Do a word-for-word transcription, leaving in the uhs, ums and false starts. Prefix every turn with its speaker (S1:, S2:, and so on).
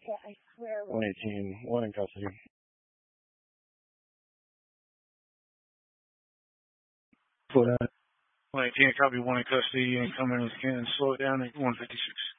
S1: I swear.
S2: one eighteen, one in custody.
S3: For that. one eighteen, copy one in custody and come in and slow it down at one fifty-six.